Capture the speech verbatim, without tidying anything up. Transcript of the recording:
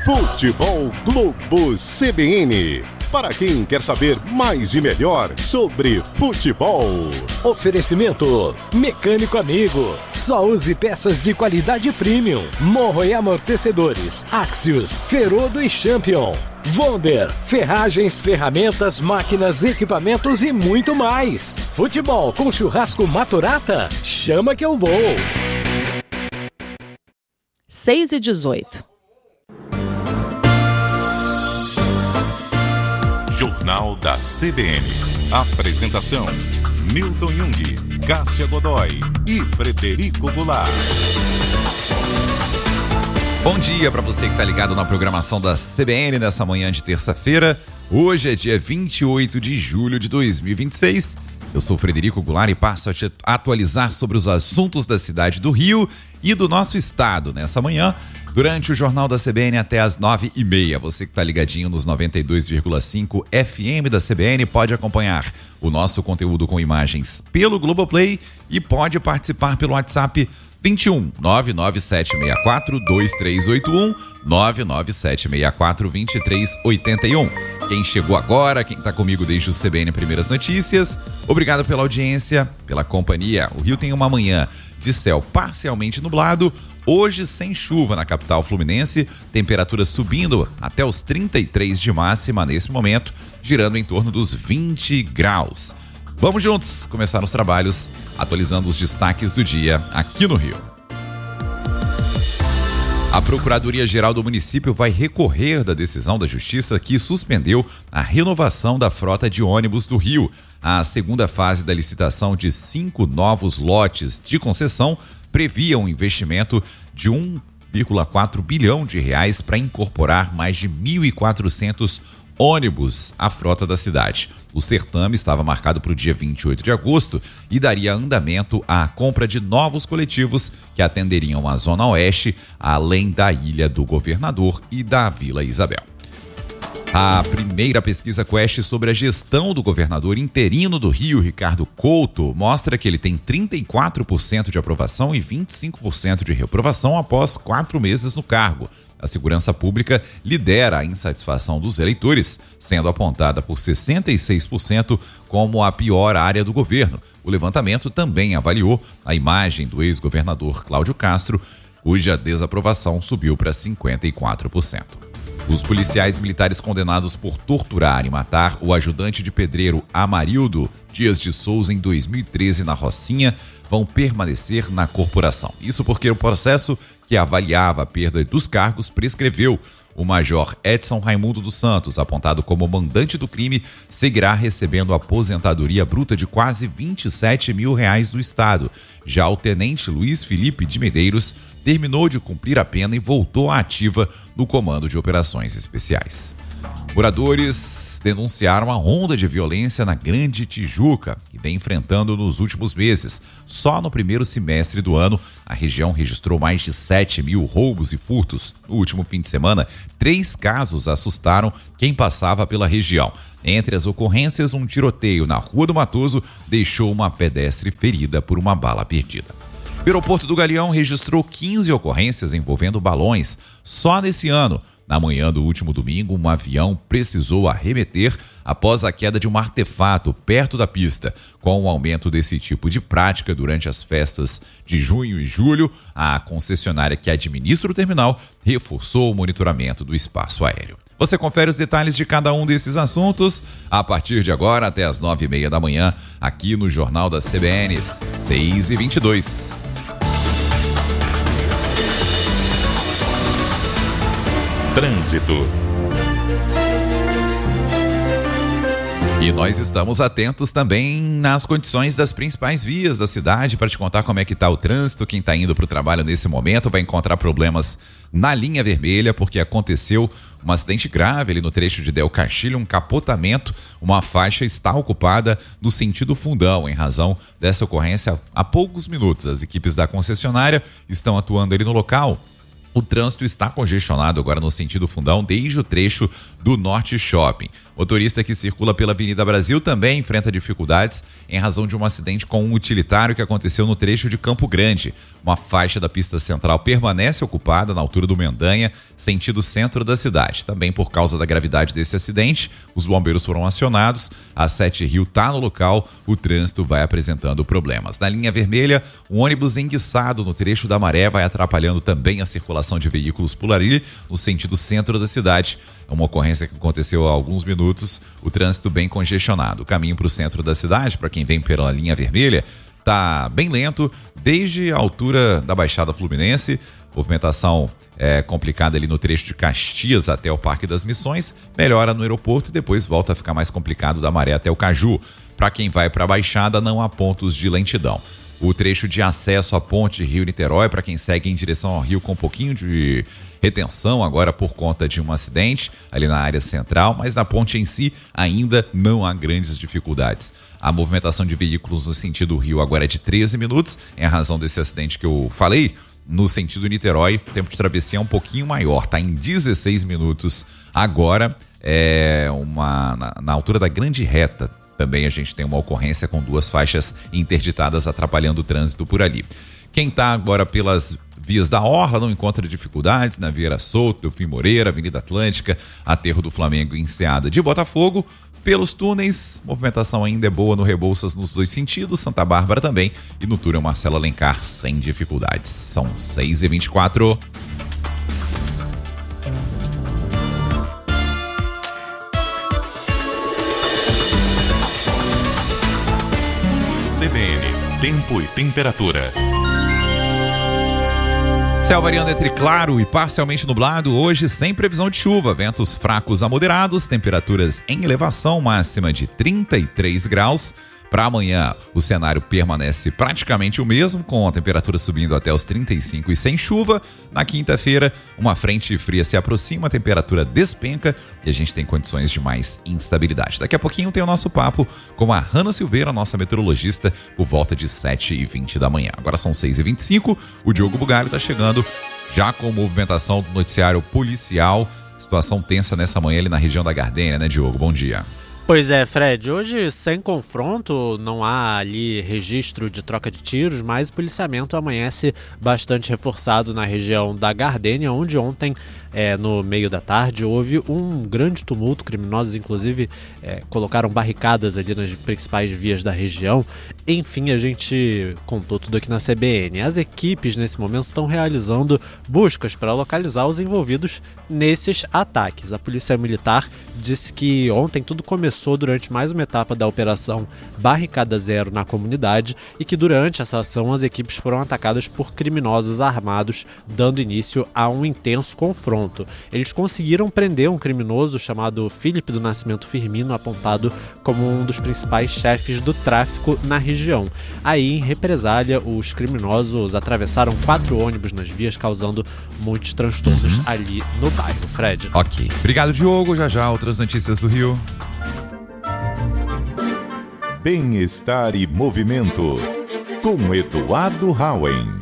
Futebol Globo C B N. Para quem quer saber mais e melhor sobre futebol. Oferecimento Mecânico Amigo. Só use peças de qualidade premium. Morro e amortecedores, Axios, Ferodo e Champion. Wonder, ferragens, ferramentas, máquinas, equipamentos e muito mais. Futebol com churrasco Maturata? Chama que eu vou. seis e dezoito. Jornal da C B N. Apresentação: Milton Jung, Cássia Godoy e Frederico Goulart. Bom dia para você que está ligado na programação da C B N nessa manhã de terça-feira. Hoje é dia vinte e oito de julho de dois mil e vinte e seis. Eu sou Frederico Goulart e passo a te atualizar sobre os assuntos da cidade do Rio e do nosso estado nessa manhã, durante o Jornal da C B N até às nove e meia. Você que está ligadinho nos noventa e dois vírgula cinco F M da C B N pode acompanhar o nosso conteúdo com imagens pelo Globoplay e pode participar pelo WhatsApp vinte e um, nove nove sete seis quatro, dois três oito um, nove nove sete seis quatro, dois três oito um. Quem chegou agora, quem está comigo desde o C B N Primeiras Notícias, obrigado pela audiência, pela companhia. O Rio tem uma manhã de céu parcialmente nublado, hoje sem chuva na capital fluminense, temperatura subindo até os trinta e três de máxima nesse momento, girando em torno dos vinte graus. Vamos juntos começar os trabalhos atualizando os destaques do dia aqui no Rio. A Procuradoria-Geral do município vai recorrer da decisão da Justiça que suspendeu a renovação da frota de ônibus do Rio. A segunda fase da licitação de cinco novos lotes de concessão previa um investimento de um vírgula quatro bilhão de reais para incorporar mais de mil e quatrocentos ônibus à frota da cidade. O certame estava marcado para o dia vinte e oito de agosto e daria andamento à compra de novos coletivos que atenderiam a Zona Oeste, além da Ilha do Governador e da Vila Isabel. A primeira pesquisa Quest sobre a gestão do governador interino do Rio, Ricardo Couto, mostra que ele tem trinta e quatro por cento de aprovação e vinte e cinco por cento de reprovação após quatro meses no cargo. A segurança pública lidera a insatisfação dos eleitores, sendo apontada por sessenta e seis por cento como a pior área do governo. O levantamento também avaliou a imagem do ex-governador Cláudio Castro, cuja desaprovação subiu para cinquenta e quatro por cento. Os policiais militares condenados por torturar e matar o ajudante de pedreiro Amarildo Dias de Souza em dois mil e treze na Rocinha vão permanecer na corporação. Isso porque o processo que avaliava a perda dos cargos prescreveu. O major Edson Raimundo dos Santos, apontado como mandante do crime, seguirá recebendo aposentadoria bruta de quase vinte e sete mil reais do Estado. Já o tenente Luiz Felipe de Medeiros terminou de cumprir a pena e voltou à ativa no Comando de Operações Especiais. Moradores denunciaram a onda de violência na Grande Tijuca, que vem enfrentando nos últimos meses. Só no primeiro semestre do ano, a região registrou mais de sete mil roubos e furtos. No último fim de semana, três casos assustaram quem passava pela região. Entre as ocorrências, um tiroteio na Rua do Matoso deixou uma pedestre ferida por uma bala perdida. O aeroporto do Galeão registrou quinze ocorrências envolvendo balões só nesse ano. Na manhã do último domingo, um avião precisou arremeter após a queda de um artefato perto da pista. Com o aumento desse tipo de prática durante as festas de junho e julho, a concessionária que administra o terminal reforçou o monitoramento do espaço aéreo. Você confere os detalhes de cada um desses assuntos a partir de agora até as nove e meia da manhã, aqui no Jornal da C B N, seis e vinte e dois. Trânsito. E nós estamos atentos também nas condições das principais vias da cidade para te contar como é que está o trânsito. Quem está indo para o trabalho nesse momento vai encontrar problemas na linha vermelha, porque aconteceu um acidente grave ali no trecho de Del Castilho, um capotamento. Uma faixa está ocupada no sentido Fundão. Em razão dessa ocorrência, há poucos minutos, as equipes da concessionária estão atuando ali no local. O trânsito está congestionado agora no sentido Fundão desde o trecho do Norte Shopping. Motorista que circula pela Avenida Brasil também enfrenta dificuldades em razão de um acidente com um utilitário que aconteceu no trecho de Campo Grande. Uma faixa da pista central permanece ocupada na altura do Mendanha, sentido centro da cidade. Também por causa da gravidade desse acidente, os bombeiros foram acionados. A Sete Rio está no local, o trânsito vai apresentando problemas. Na linha vermelha, um ônibus enguiçado no trecho da Maré vai atrapalhando também a circulação de veículos por ali, no sentido centro da cidade. É uma ocorrência que aconteceu há alguns minutos, o trânsito bem congestionado. O caminho para o centro da cidade, para quem vem pela linha vermelha, está bem lento, desde a altura da Baixada Fluminense. Movimentação é complicada ali no trecho de Caxias até o Parque das Missões, melhora no aeroporto e depois volta a ficar mais complicado da Maré até o Caju. Para quem vai para a Baixada, não há pontos de lentidão. O trecho de acesso à ponte Rio-Niterói, para quem segue em direção ao Rio, com um pouquinho de retenção agora por conta de um acidente ali na área central, mas na ponte em si ainda não há grandes dificuldades. A movimentação de veículos no sentido Rio agora é de treze minutos, em razão desse acidente que eu falei. No sentido Niterói, o tempo de travessia é um pouquinho maior, está em dezesseis minutos agora, é uma, na, na altura da Grande Reta. Também a gente tem uma ocorrência com duas faixas interditadas atrapalhando o trânsito por ali. Quem está agora pelas vias da Orla não encontra dificuldades na Vieira Souto, Delfim Moreira, Avenida Atlântica, Aterro do Flamengo e Enseada de Botafogo. Pelos túneis, movimentação ainda é boa no Rebouças nos dois sentidos, Santa Bárbara também, e no túnel Marcelo Alencar sem dificuldades. São seis e vinte e quatro. C B N, tempo e temperatura. Céu variando entre claro e parcialmente nublado, hoje sem previsão de chuva, ventos fracos a moderados, temperaturas em elevação, máxima de trinta e três graus. Para amanhã, o cenário permanece praticamente o mesmo, com a temperatura subindo até os trinta e cinco e sem chuva. Na quinta-feira, uma frente fria se aproxima, a temperatura despenca e a gente tem condições de mais instabilidade. Daqui a pouquinho tem o nosso papo com a Hanna Silveira, nossa meteorologista, por volta de sete e vinte da manhã. Agora são seis e vinte e cinco, o Diogo Bugalho está chegando já com movimentação do noticiário policial. Situação tensa nessa manhã ali na região da Gardênia, né, Diogo? Bom dia. Pois é, Fred, hoje sem confronto, não há ali registro de troca de tiros, mas o policiamento amanhece bastante reforçado na região da Gardênia, onde ontem, é, no meio da tarde, houve um grande tumulto. Criminosos, inclusive, é, colocaram barricadas ali nas principais vias da região. Enfim, a gente contou tudo aqui na C B N. As equipes, nesse momento, estão realizando buscas para localizar os envolvidos nesses ataques. A Polícia Militar disse que ontem tudo começou durante mais uma etapa da Operação Barricada Zero na comunidade e que durante essa ação as equipes foram atacadas por criminosos armados, dando início a um intenso confronto. Eles conseguiram prender um criminoso chamado Felipe do Nascimento Firmino, apontado como um dos principais chefes do tráfico na região. Aí, em represália, os criminosos atravessaram quatro ônibus nas vias, causando muitos transtornos uhum. ali no bairro. Fred. Ok. Obrigado, Diogo. Já já outras notícias do Rio. Bem-estar e movimento, com Eduardo Hauen.